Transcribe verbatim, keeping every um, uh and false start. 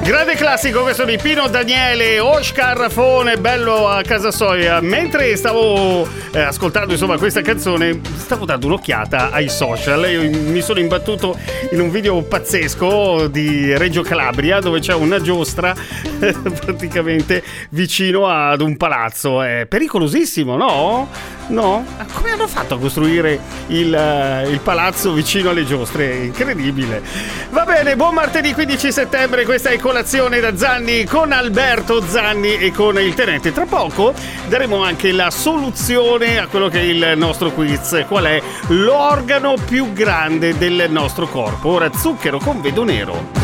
Grande classico, questo di Pino Daniele, Oscar Rafone, bello a casa Soia. Mentre stavo eh, ascoltando insomma questa canzone, stavo dando un'occhiata ai social e mi sono imbattuto in un video pazzesco di Reggio Calabria dove c'è una giostra eh, praticamente vicino ad un palazzo. È pericolosissimo, no? No? Come hanno fatto a costruire il, uh, il palazzo vicino alle giostre? Incredibile. Va bene, buon martedì quindici settembre, questa è Colazione da Zanni con Alberto Zanni e con il tenente. Tra poco daremo anche la soluzione a quello che è il nostro quiz. Qual è l'organo più grande del nostro corpo? Ora zucchero con vedo nero.